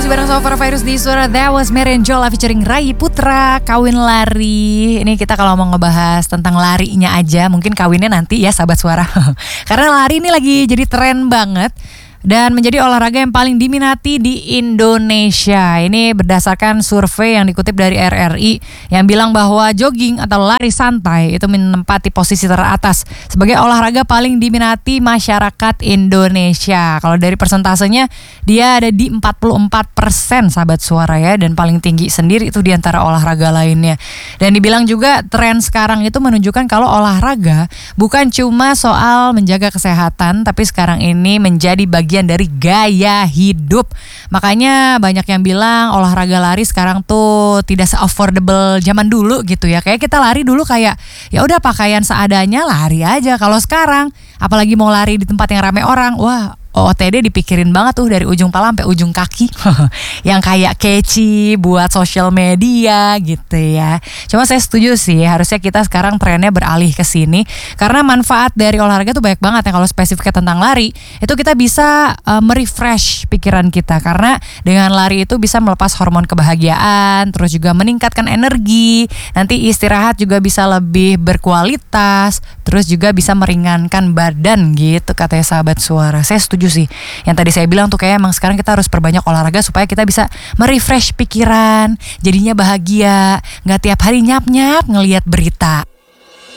masih bareng sama para virus di suara That Was Mary and Jola featuring Rai Putra, Kawin Lari. Ini kita kalau mau ngebahas tentang larinya aja, mungkin kawinnya nanti ya sahabat suara. Karena lari ini lagi jadi tren banget dan menjadi olahraga yang paling diminati di Indonesia. Ini berdasarkan survei yang dikutip dari RRI yang bilang bahwa jogging atau lari santai itu menempati posisi teratas sebagai olahraga paling diminati masyarakat Indonesia. Kalau dari persentasenya dia ada di 44% sahabat suara ya, dan paling tinggi sendiri itu di antara olahraga lainnya. Dan dibilang juga tren sekarang itu menunjukkan kalau olahraga bukan cuma soal menjaga kesehatan, tapi sekarang ini menjadi bagian dari gaya hidup. Makanya banyak yang bilang olahraga lari sekarang tuh tidak se-affordable zaman dulu gitu ya. Kayak kita lari dulu kayak ya udah pakaian seadanya lari aja. Kalau sekarang apalagi mau lari di tempat yang ramai orang, wah OOTD dipikirin banget tuh dari ujung pala sampai ujung kaki. Yang kayak catchy buat sosial media gitu ya. Cuma saya setuju sih, harusnya kita sekarang trennya beralih ke sini karena manfaat dari olahraga tuh banyak banget ya. Kalau spesifiknya tentang lari, itu kita bisa merefresh pikiran kita karena dengan lari itu bisa melepas hormon kebahagiaan, terus juga meningkatkan energi. Nanti istirahat juga bisa lebih berkualitas, terus juga bisa meringankan badan gitu katanya sahabat suara. Saya setuju sih. Yang tadi saya bilang tuh kayak emang sekarang kita harus perbanyak olahraga supaya kita bisa merefresh pikiran, jadinya bahagia, nggak tiap hari nyap-nyap ngelihat berita.